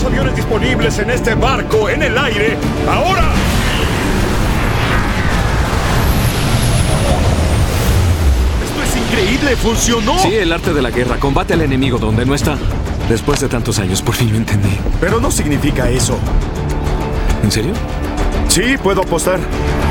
aviones disponibles en este barco en el aire. ¡Ahora! ¡Esto es increíble! ¡Funcionó! Sí, el arte de la guerra. Combate al enemigo donde no está. Después de tantos años, por fin lo entendí. Pero no significa eso. ¿En serio? Sí, puedo apostar.